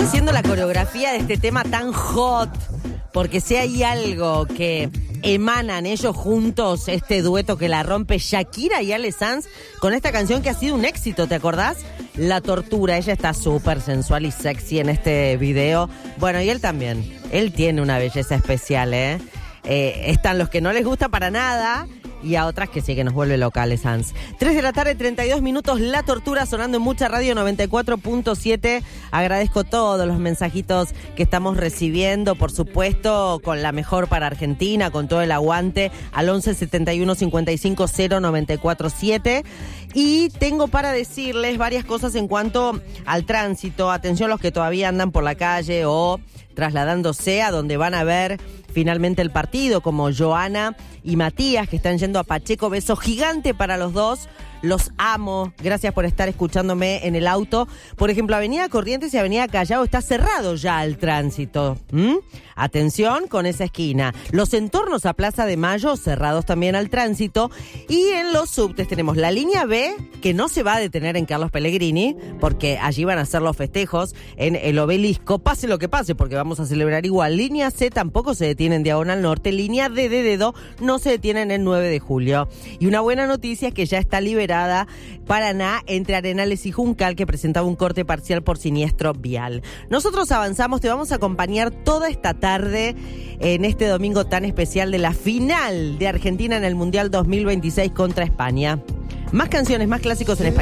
haciendo la coreografía de este tema tan hot, porque si hay algo que emanan ellos juntos, este dueto que la rompe Shakira y Ale Sanz, con esta canción que ha sido un éxito, ¿te acordás? La Tortura. Ella está súper sensual y sexy en este video. Bueno, y él también. Él tiene una belleza especial, ¿eh? Están los que no les gusta para nada y a otras que sí, que nos vuelve locales, Sanz. 3 de la tarde, 32 minutos, La Tortura sonando en Mucha Radio 94.7. Agradezco todos los mensajitos que estamos recibiendo, por supuesto, con la mejor para Argentina, con todo el aguante, al 11 71 55 0 947. Y tengo para decirles varias cosas en cuanto al tránsito. Atención los que todavía andan por la calle o trasladándose a donde van a ver finalmente el partido, como Joana y Matías, que están yendo a Pacheco. Beso gigante para los dos. Los amo. Gracias por estar escuchándome en el auto. Por ejemplo, Avenida Corrientes y Avenida Callao está cerrado ya el tránsito. Atención con esa esquina. Los entornos a Plaza de Mayo cerrados también al tránsito. Y en los subtes tenemos la línea B, que no se va a detener en Carlos Pellegrini, porque allí van a hacer los festejos en el Obelisco. Pase lo que pase, porque vamos a celebrar igual. Línea C tampoco se detiene en Diagonal Norte. Línea D de dedo no se detienen el 9 de julio. Y una buena noticia es que ya está liberada Paraná entre Arenales y Juncal, que presentaba un corte parcial por siniestro vial. Nosotros avanzamos, te vamos a acompañar toda esta tarde en este domingo tan especial de la final de Argentina en el Mundial 2026 contra España. Más canciones, más clásicos en español.